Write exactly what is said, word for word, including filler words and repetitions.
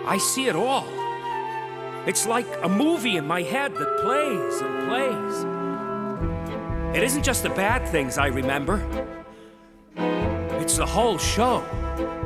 I see it all. It's like a movie in my head that plays and plays. It isn't just the bad things I remember. It's the whole show.